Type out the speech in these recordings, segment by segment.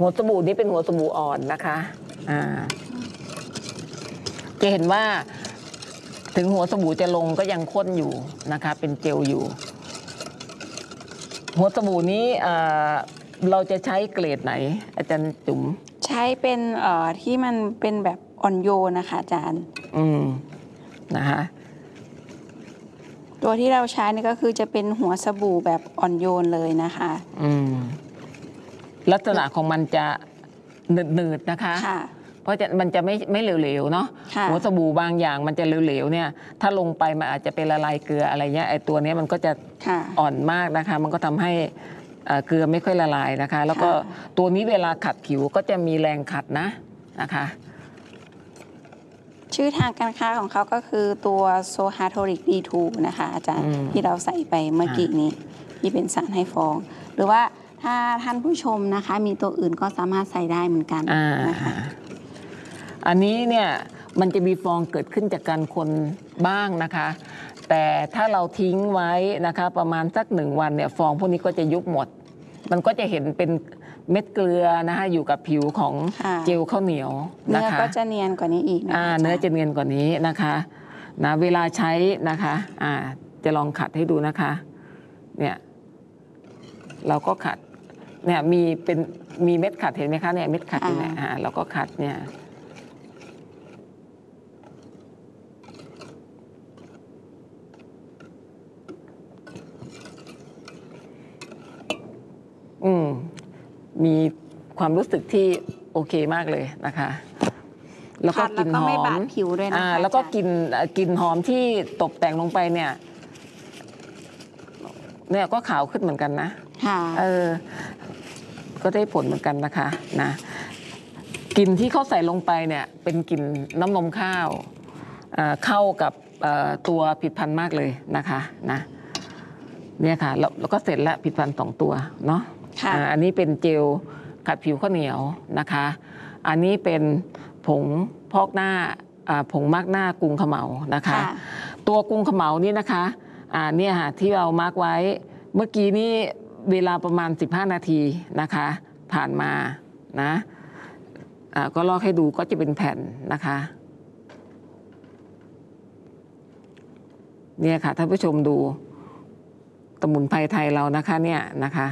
หัวสบู่นี้เป็นหัวสบู่อ่อนนะคะจะเห็นว่าถึงหัวสบู่จะลงก็ยังข้นอยู่นะคะเป็นเจลอยู่หัวสบู่นี้เราจะใช้เกรดไหนอาจารย์จุ๋มใช้เป็นที่มันเป็นแบบอ่อนโยนนะคะอาจารย์นะคะตัวที่เราใช้นี่ก็คือจะเป็นหัวสบู่แบบอ่อนโยนเลยนะคะลักษณะของมันจะหนืดๆนะคะเพราะมันจะไม่เหลวๆเนาะหัวสบู่บางอย่างมันจะเหลวๆเนี่ยถ้าลงไปมันอาจจะเป็นละลายเกลืออะไรเงี้ยไอตัวนี้มันก็จะอ่อนมากนะคะมันก็ทำให้เกลือไม่ค่อยละลายนะคะแล้วก็ตัวนี้เวลาขัดผิวก็จะมีแรงขัดนะคะชื่อทางการค้าของเขาก็คือตัวโซฮาโทริก D2 นะคะอาจารย์ที่เราใส่ไปเมื่อกี้นี้ที่เป็นสารให้ฟองหรือว่าถ้าท่านผู้ชมนะคะมีตัวอื่นก็สามารถใส่ได้เหมือนกันนะคะอันนี้เนี่ยมันจะมีฟองเกิดขึ้นจากการคนบ้างนะคะแต่ถ้าเราทิ้งไว้นะคะประมาณสัก1 วันเนี่ยฟองพวกนี้ก็จะยุบหมดมันก็จะเห็นเป็นเม็ดเกลือนะคะอยู่กับผิวของเจลข้าวเหนียวนะคะเนื้อก็จะเนียนกว่านี้อีกนะคะเนื้อจะเนียนกว่านี้นะคะนะเวลาใช้นะคะจะลองขัดให้ดูนะคะเนี่ยเราก็ขัดเนี่ยมีเม็ดขัดเห็นไหมคะเนี่ยเม็ดขัดเนี่ยเราก็ขัดเนี่ยมีความรู้สึกที่โอเคมากเลยนะคะแล้วก็กลิ่นหอมผิวด้วยนะคะแล้วก็กลิ่นหอมที่ตกแต่งลงไปเนี่ยก็ขาวขึ้นเหมือนกันนะก็ได้ผลเหมือนกันนะคะนะกลิ่นที่เขาใส่ลงไปเนี่ยเป็นกลิ่นน้ำนมข้าวเข้ากับตัวผลิตภัณฑ์มากเลยนะคะนะเนี่ยค่ะแล้วก็เสร็จแล้วผลิตภัณฑ์2 ตัวเนาะอันนี้เป็นเจลขัดผิวข้าวเหนียวนะคะอันนี้เป็นผงพอกหน้าผงมาร์กหน้ากรุงเขมานะคะตัวกรุงเขมานี่นะคะเนี่ยค่ะที่เรามาร์กไว้เมื่อกี้นี่เวลาประมาณ15 นาทีนะคะผ่านมานะก็ลอกให้ดูก็จะเป็นแผ่นนะคะเนี่ยค่ะท่านผู้ชมดูสมุนไพรไทยเรานะคะเนี่ยนะคะ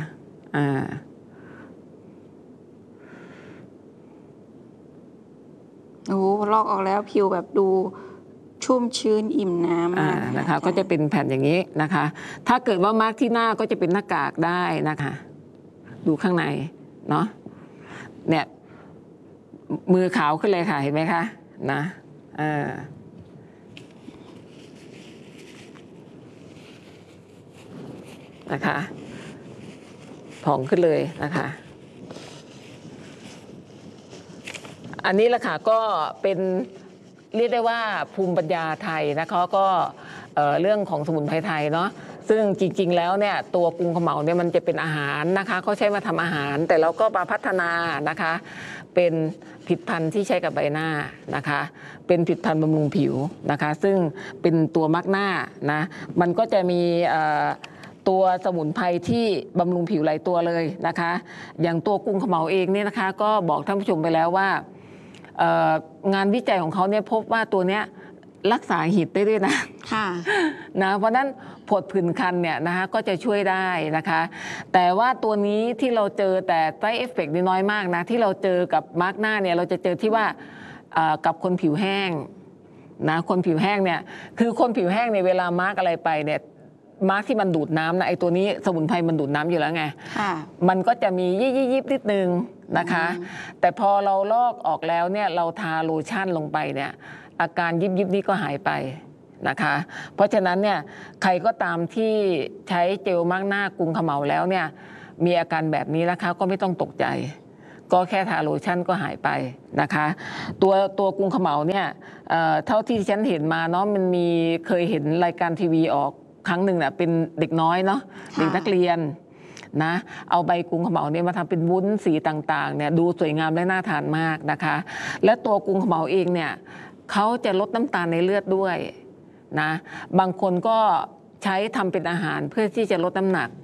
โอ้ลอกออกแล้วผิวแบบดูชุ่มชื้นอิ่มน้ำนะคะก็จะเป็นแผ่นอย่างนี้นะคะถ้าเกิดว่ามาร์กที่หน้าก็จะเป็นหน้ากากได้นะคะดูข้างในเนาะเนี่ยมือขาวขึ้นเลยค่ะเห็นไหมคะนะนะคะผ่องขึ้นเลยนะคะอันนี้แหละค่ะก็เป็นเรียกได้ว่าภูมิปัญญาไทยนะคะก็เรื่องของสมุนไพรไทยเนาะซึ่งจริงๆแล้วเนี่ยตัวกรุงเขมาเนี่ยมันจะเป็นอาหารนะคะเขาใช้มาทำอาหารแต่เราก็มาพัฒนานะคะเป็นผลิตภัณฑ์ที่ใช้กับใบหน้านะคะเป็นผลิตภัณฑ์บำรุงผิวนะคะซึ่งเป็นตัวมาร์กหน้านะมันก็จะมีตัวสมุนไพรที่บำรุงผิวหลายตัวเลยนะคะอย่างตัวกรุงเขมาเองเนี่ยนะคะก็บอกท่านผู้ชมไปแล้วว่างานวิจัยของเขาเนี่ยพบว่าตัวเนี้ยรักษาหิดได้ด้วยนะนะเพราะนั้นผดผื่นคันเนี่ยนะคะก็จะช่วยได้นะคะแต่ว่าตัวนี้ที่เราเจอแต่ไซด์เอฟเฟกต์นี่น้อยมากนะที่เราเจอกับมาร์กหน้าเนี่ยเราจะเจอที่ว่ากับคนผิวแห้งนะคนผิวแห้งเนี่ยคือคนผิวแห้งเนี่ยเวลามาร์กอะไรไปเนี่ยมาร์กที่มันดูดน้ำนะไอตัวนี้สมุนไพรมันดูดน้ำอยู่แล้วไงมันก็จะมียิบนิดนึงนะคะแต่พอเราลอกออกแล้วเนี่ยเราทาโลชั่นลงไปเนี่ยอาการยิบนี้ก็หายไปนะคะเพราะฉะนั้นเนี่ยใครก็ตามที่ใช้เจลมาร์กหน้ากรุงเขมาแล้วเนี่ยมีอาการแบบนี้นะคะก็ไม่ต้องตกใจก็แค่ทาโลชั่นก็หายไปนะคะตัวกรุงเขมาเนี่ยเท่าที่ฉันเห็นมาเนาะมันมีเคยเห็นรายการทีวีออกครั้งหนึ่งเนี่ยเป็นเด็กน้อยเนาะเด็กนักเรียนนะเอาใบกรุงเขมาเนี่ยมาทำเป็นวุ้นสีต่างๆเนี่ยดูสวยงามและน่าทานมากนะคะและตัวกรุงเขมาเองเนี่ยเขาจะลดน้ำตาลในเลือดด้วยนะบางคนก็ใช้ทำเป็นอาหารเพื่อที่จะลดน้ำหนัก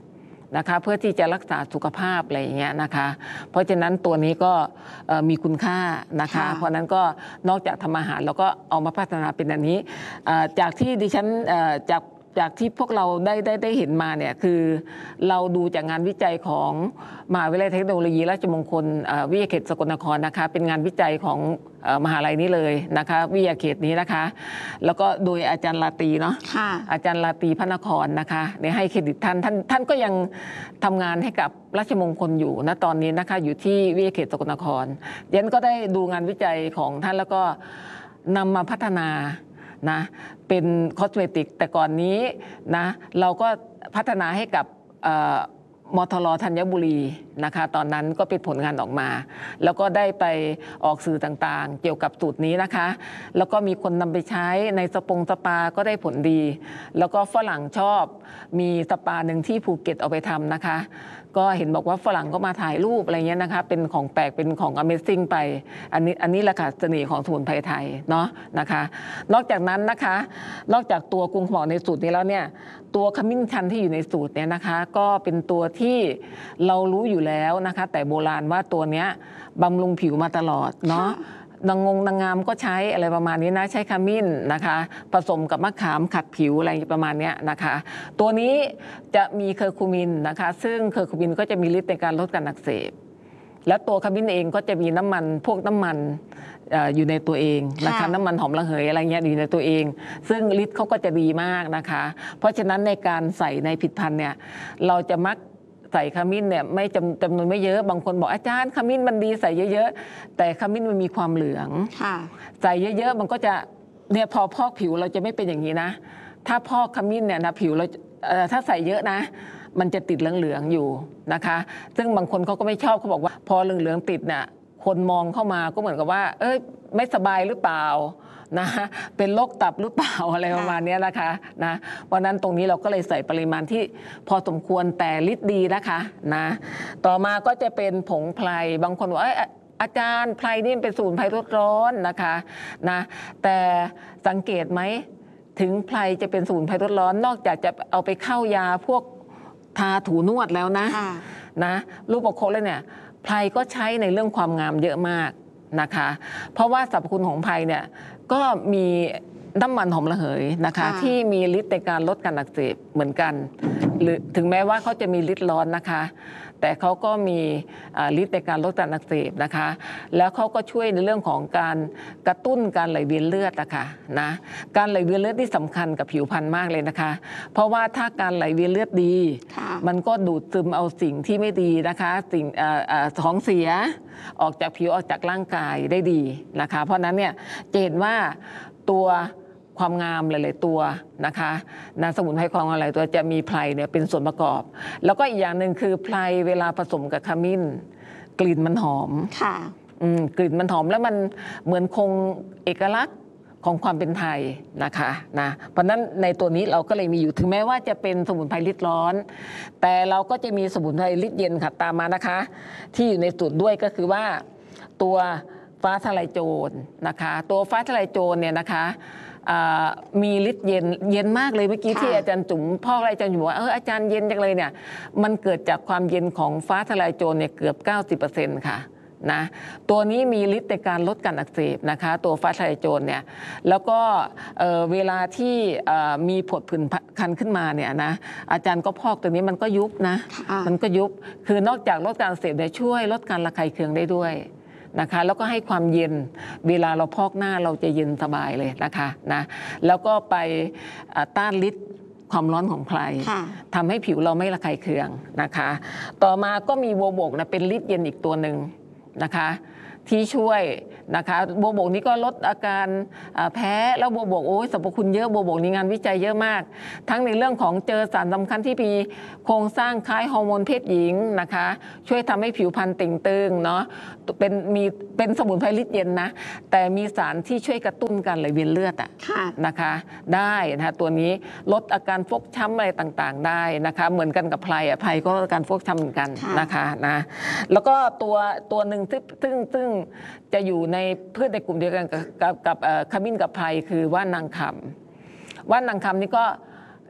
นะคะเพื่อที่จะรักษาสุขภาพอะไรอย่างเงี้ยนะคะเพราะฉะนั้นตัวนี้ก็มีคุณค่านะคะเพราะนั้นก็นอกจากทำอาหารเราก็เอามาพัฒนาเป็นอันนี้จากที่ดิฉันจากที่พวกเราได้เห็นมาเนี่ยคือเราดูจากงานวิจัยของมหาวิทยาลัยเทคโนโลยีราชมงคลวิทยาเขตสกลนครนะคะเป็นงานวิจัยของมหาลัยนี้เลยนะคะวิทยาเขตนี้นะคะแล้วก็โดยอาจารย์ลาตรีเนาะอาจารย์ลาตรีพระนครนะคะเนี่ยให้เครดิตท่านก็ยังทำงานให้กับราชมงคลอยู่ณตอนนี้นะคะอยู่ที่วิทยาเขตสกลนครยันก็ได้ดูงานวิจัยของท่านแล้วก็นำมาพัฒนานะเป็นคอสเมติกแต่ก่อนนี้นะเราก็พัฒนาให้กับมทรธัญบุรีนะคะตอนนั้นก็เป็นผลงานออกมาแล้วก็ได้ไปออกสื่อต่างๆเกี่ยวกับสูตรนี้นะคะแล้วก็มีคนนำไปใช้ในสปาก็ได้ผลดี แล้วก็ฝรั่งชอบมีสปาหนึ่งที่ภูเก็ตเอาไปทำนะคะก็เห็นบอกว่าฝรั่งก็มาถ่ายรูปอะไรเงี้ยนะคะเป็นของแปลกเป็นของ Amazing ไปอันนี้แหละค่ะเสน่ห์ของสมุนไพรไทยเนาะนะคะนอกจากนั้นนะคะนอกจากตัวกุ้งหมอกในสูตรนี้แล้วเนี่ยตัวขมิ้นชันที่อยู่ในสูตรเนี่ยนะคะก็เป็นตัวที่เรารู้อยู่แล้วนะคะแต่โบราณว่าตัวเนี้ยบำรุงผิวมาตลอดเนาะนางงามก็ใช้อะไรประมาณนี้นะใช้ขมิ้นนะคะผสมกับมะขามขัดผิวอะไรประมาณนี้นะคะตัวนี้จะมีเคอร์คูมินนะคะซึ่งเคอร์คูมินก็จะมีฤทธิ์ในการลดการอักเสบและตัวขมิ้นเองก็จะมีน้ำมันพวกน้ำมันอยู่ในตัวเองนะคะน้ำมันหอมระเหยอะไรเงี้ยอยู่ในตัวเองซึ่งฤทธิ์เขาก็จะดีมากนะคะเพราะฉะนั้นในการใส่ในผลิตภัณฑ์เนี่ยเราจะมักใส่ขมิ้นเนี่ยไม่จำนวนไม่เยอะบางคนบอกอาจารย์ขมิ้นมันดีใส่เยอะๆแต่ขมิ้นมันมีความเหลืองใส่เยอะๆมันก็จะเนี่ยพอพอกผิวเราจะไม่เป็นอย่างนี้นะถ้าพอกขมิ้นเนี่ยนะผิวเราถ้าใส่เยอะนะมันจะติดเหลืองๆอยู่นะคะซึ่งบางคนเขาก็ไม่ชอบเขาบอกว่าพอเหลืองๆติดเนี่ยคนมองเข้ามาก็เหมือนกับว่าไม่สบายหรือเปล่านะเป็นโรคตับหรือเปล่าอะไรประมาณนี้นะคะนะเพราะนั้นตรงนี้เราก็เลยใส่ปริมาณที่พอสมควรแต่ฤทธิ์ดีนะคะนะต่อมาก็จะเป็นผงไพรบางคนบอกอาจารย์ไพรนี่เป็นสมุนไพรลดร้อนนะคะนะแต่สังเกตไหมถึงไพรจะเป็นสมุนไพรลดร้อนนอกจากจะเอาไปเข้ายาพวกทาถูนวดแล้วนะรูปประคบเลยเนี่ยไพรก็ใช้ในเรื่องความงามเยอะมากนะคะเพราะว่าสรรพคุณของไพรเนี่ยก็มีน้ำมันหอมระเหยนะคะที่มีฤทธิ์ในการลดการอักเสบเหมือนกันหรือถึงแม้ว่าเขาจะมีฤทธิ์ร้อนนะคะแต่เขาก็มีฤทธิ์ในการลดการอักเสบนะคะแล้วเขาก็ช่วยในเรื่องของการกระตุ้นการไหลเวียนเลือดนะคะนะการไหลเวียนเลือดที่สำคัญกับผิวพรรณมากเลยนะคะเพราะว่าถ้าการไหลเวียนเลือดดีมันก็ดูดซึมเอาสิ่งที่ไม่ดีนะคะสิ่งของเสียออกจากผิวออกจากร่างกายได้ดีนะคะเพราะนั้นเนี่ยจะเห็นว่าตัวความงามหลายๆตัวนะคะสมุนไพรความงามหลายตัวจะมีไพรเนี่ยเป็นส่วนประกอบแล้วก็อีกอย่างหนึ่งคือไพรเวลาผสมกับขมิ้นกลิ่นมันหอมค่ะกลิ่นมันหอมแล้วมันเหมือนคงเอกลักษณ์ของความเป็นไทยนะคะนะเพราะนั้นในตัวนี้เราก็เลยมีอยู่ถึงแม้ว่าจะเป็นสมุนไพรฤทธิ์ร้อนแต่เราก็จะมีสมุนไพรฤทธิ์เย็นค่ะตามมานะคะที่อยู่ในสูตรด้วยก็คือว่าตัวฟ้าทลายโจรนะคะตัวฟ้าทลายโจรเนี่ยนะคะมีฤทธิ์เย็นมากเลยเมื่อกี้ที่อาจารย์จุ๋มพ่ออาจารย์จุ๋มบอกว่าอาจารย์เย็นจังเลยเนี่ยมันเกิดจากความเย็นของฟ้าทลายโจรเนี่ยเกือบ 90% ค่ะนะตัวนี้มีฤทธิ์ในการลดการอักเสบนะคะตัวฟ้าทลายโจรเนี่ยแล้วก็เวลาที่มีผดผื่นคันขึ้นมาเนี่ยนะอาจารย์ก็พอกตัวนี้มันก็ยุบนะมันก็ยุบคือนอกจากลดการอักเสบเนี่ยช่วยลดการระคายเคืองได้ด้วยนะคะแล้วก็ให้ความเย็นเวลาเราพอกหน้าเราจะเย็นสบายเลยนะคะนะแล้วก็ไปต้านฤทธิ์ความร้อนของไพรทำให้ผิวเราไม่ระคายเคืองนะคะต่อมาก็มีบัวบกนะเป็นฤทธิ์เย็นอีกตัวหนึ่งนะคะที่ช่วยนะคะบัวบกนี้ก็ลดอาการแพ้แล้วบัวบกสรรพคุณเยอะบัวบกนี้งานวิจัยเยอะมากทั้งในเรื่องของเจอสารสำคัญที่มีโครงสร้างคล้ายฮอร์โมนเพศหญิงนะคะช่วยทำให้ผิวพรรณเต่งตึงเนาะเป็นสมุนไพรฤทธิ์เย็นนะแต่มีสารที่ช่วยกระตุ้นการไหลเวียนเลือดนะคะได้นะคะตัวนี้ลดอาการฟกช้ำอะไรต่างๆได้นะคะเหมือนกันกับไพรก็ลดอาการฟกช้ำเหมือนกันนะคะนะแล้วก็ตัวหนึ่งซึ่งจะอยู่ในพืชในกลุ่มเดียวกันกับขมิ้นกับไพรคือว่านนางคำนี่ก็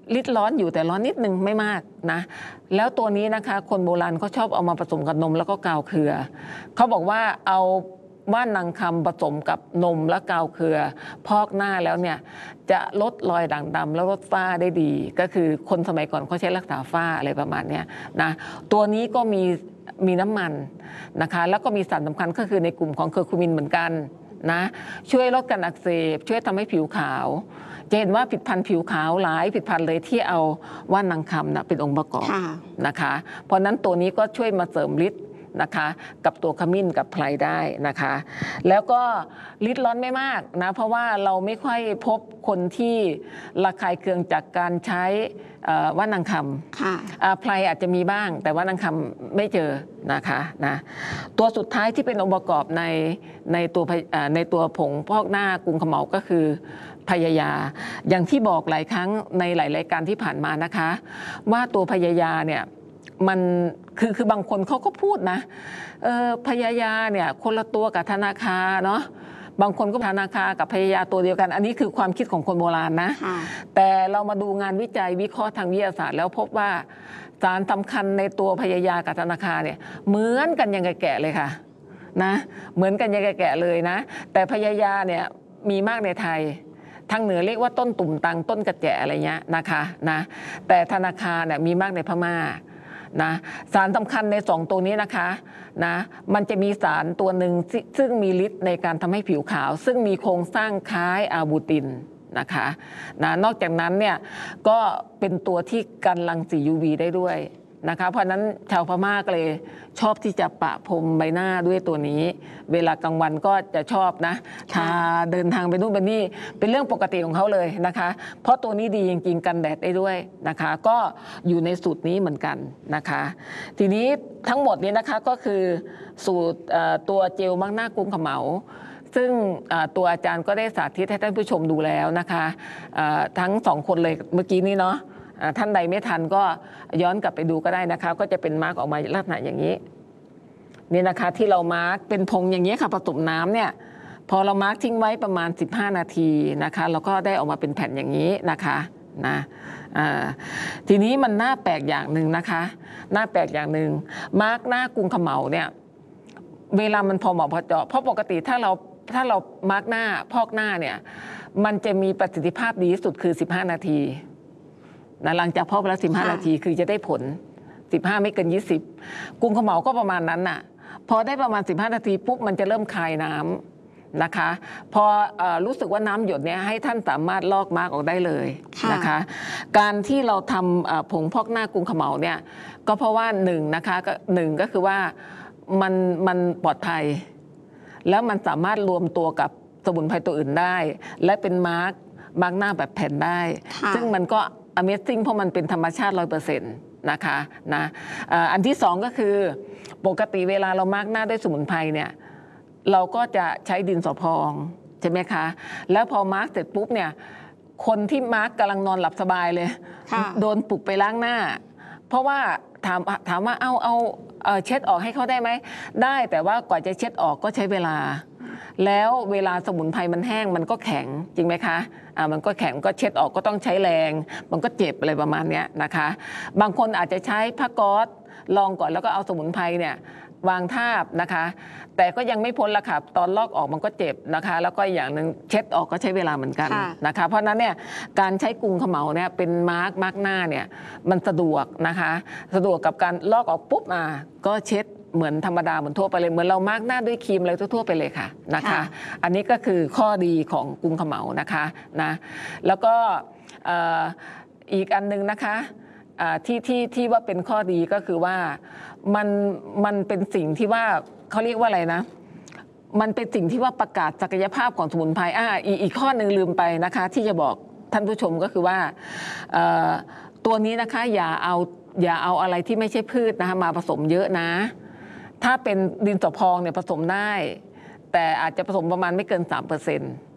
ลิดร้อนอยู่แต่ร้อนนิดนึงไม่มากนะแล้วตัวนี้นะคะคนโบราณเขาชอบเอามาผสมกับนมแล้วก็กาวเกลือเขาบอกว่าเอาว่านนางคำผสมกับนมและกาวเกลือพอกหน้าแล้วเนี่ยจะลดรอยด่างดำและลดฝ้าได้ดีก็คือคนสมัยก่อนเขาใช้รักษาฝ้าอะไรประมาณนี้นะตัวนี้ก็มีน้ำมันนะคะแล้วก็มีสารสำคัญก็คือในกลุ่มของเคอร์คูมินเหมือนกันนะช่วยลดการอักเสบช่วยทำให้ผิวขาวจะเห็นว่าผลิตภัณฑ์ผิวขาวหลายผลิตภัณฑ์เลยที่เอาว่านนางคำนะเป็นองค์ประกอบนะคะเพราะนั้นตัวนี้ก็ช่วยมาเสริมฤทธิ์นะคะกับตัวขมิ้นกับไพรได้นะคะแล้วก็ฤทธิ์ร้อนไม่มากนะเพราะว่าเราไม่ค่อยพบคนที่ระคายเคืองจากการใช้ว่านนางคำไพรอาจจะมีบ้างแต่ว่านางคำไม่เจอนะคะนะตัวสุดท้ายที่เป็นองค์ประกอบในตัวผงพอกหน้ากุงเขมเหลาก็คือพยายาอย่างที่บอกหลายครั้งในหลายรายการที่ผ่านมานะคะว่าตัวพยายาเนี่ยมันคือบางคนเขาก็พูดนะพยายาเนี่ยคนละตัวกับธนาคารเนาะบางคนก็ธนาคารกับพยายาตัวเดียวกันอันนี้คือความคิดของคนโบราณนะแต่เรามาดูงานวิจัยวิเคราะห์ทางวิทยาศาสตร์แล้วพบว่าสารสำคัญในตัวพยายากับธนาคารเนี่ยเหมือนกันยังไงแกะเลยค่ะนะเหมือนกันยังไงแกะเลยนะแต่พยายาเนี่ยมีมากในไทยทางเหนือเรียกว่าต้นตุ่มตังต้นกระแจอะไรเงี้ยนะคะนะแต่ธนาคารเนี่ยมีมากในพม่านะสารสำคัญใน2ตัวนี้นะคะนะมันจะมีสารตัวหนึ่งซึ่งมีฤทธิ์ในการทำให้ผิวขาวซึ่งมีโครงสร้างคล้ายอาบูตินนะคะนะนอกจากนั้นเนี่ยก็เป็นตัวที่กันรังสี UV ได้ด้วยนะคะเพราะนั้นชาวพม่าก็เลยชอบที่จะปะพรมใบหน้าด้วยตัวนี้เวลากลางวันก็จะชอบนะทาเดินทางไปนู่นไปนี่เป็นเรื่องปกติของเขาเลยนะคะเพราะตัวนี้ดีจริงๆกันแดดได้ด้วยนะคะก็อยู่ในสูตรนี้เหมือนกันนะคะทีนี้ทั้งหมดนี้นะคะก็คือสูตรตัวเจลมักหน้ากุงเขมเหลาซึ่งตัวอาจารย์ก็ได้สาธิตให้ท่านผู้ชมดูแล้วนะคะทั้ง2คนเลยเมื่อกี้นี้เนาะท่านใดไม่ทันก็ย้อนกลับไปดูก็ได้นะคะก็จะเป็นมาร์กออกมาลักษณะอย่างนี้นี่นะคะที่เรามาร์กเป็นพงอย่างนี้ค่ะผสมน้ำเนี่ยพอเรามาร์กทิ้งไว้ประมาณ15 นาทีนะคะแล้วก็ได้ออกมาเป็นแผ่นอย่างนี้นะคะนะทีนี้มันน่าแปลกอย่างหนึ่งนะคะน่าแปลกอย่างหนึ่งมาร์กหน้ากุงเขมเหลาเนี่ยเวลามันพอเหมาะพอเจาะเพราะปกติถ้าเรามาร์กหน้าพอกหน้าเนี่ยมันจะมีประสิทธิภาพดีที่สุดคือ15 นาทีหลังจากพอกไปแล้ว15 นาทีคือจะได้ผล15ไม่เกิน20กุงเขมเหลาก็ประมาณนั้นน่ะพอได้ประมาณ15 นาทีปุ๊บมันจะเริ่มคายน้ำนะคะพอรู้สึกว่าน้ำหยดเนี่ยให้ท่านสามารถลอกมาร์กออกได้เลยนะคะการที่เราทำผงพอกหน้ากุงเขมเหลาเนี่ยก็เพราะว่า1นะคะ1ก็คือว่ามันปลอดภัยแล้วมันสามารถรวมตัวกับสมุนไพรตัวอื่นได้และเป็นมาร์กหน้าแบบแผ่นได้ซึ่งมันก็Amazing เพราะมันเป็นธรรมชาติ 100% นะคะนะอันที่2ก็คือปกติเวลาเรามาร์กหน้าด้วยสมุนไพรเนี่ยเราก็จะใช้ดินสอพองใช่ไหมคะแล้วพอมาร์กเสร็จปุ๊บเนี่ยคนที่มาร์กกำลังนอนหลับสบายเลยโดนปลุกไปล้างหน้าเพราะว่าถามว่าเอาเช็ดออกให้เขาได้ไหมได้แต่ว่ากว่าจะเช็ดออกก็ใช้เวลาแล้วเวลาสมุนไพรมันแห้งมันก็แข็งจริงไหมคะมันก็แข็งก็เช็ดออกก็ต้องใช้แรงมันก็เจ็บอะไรประมาณนี้นะคะบางคนอาจจะใช้ผ้าก๊อซลองก่อนแล้วก็เอาสมุนไพรเนี่ยวางทาบนะคะแต่ก็ยังไม่พ้นละค่ะตอนลอกออกมันก็เจ็บนะคะแล้วก็อย่างหนึ่งเช็ดออกก็ใช้เวลาเหมือนกันนะคะเพราะนั้นเนี่ยการใช้กุงเขมเหลาเนี่ยเป็นมาร์กหน้าเนี่ยมันสะดวกนะคะสะดวกกับการลอกออกปุ๊บก็เช็ดเหมือนธรรมดาเหมือนทั่วไปเลยเหมือนเรามาร์กหน้าด้วยครีมอะไรทั่วไปเลยค่ะนะคะอันนี้ก็คือข้อดีของกุงเขมเหลานะคะนะแล้วก็อีกอันนึงนะคะที่ว่าเป็นข้อดีก็คือว่ามันเป็นสิ่งที่ว่าเขาเรียกว่าอะไรนะมันเป็นสิ่งที่ว่าประกาศศักยภาพของสมุนไพรอีกข้อหนึ่งลืมไปนะคะที่จะบอกท่านผู้ชมก็คือว่าตัวนี้นะคะอย่าเอาอะไรที่ไม่ใช่พืชนะคะมาผสมเยอะนะถ้าเป็นดินสอพองเนี่ยผสมได้แต่อาจจะผสมประมาณไม่เกิน 3%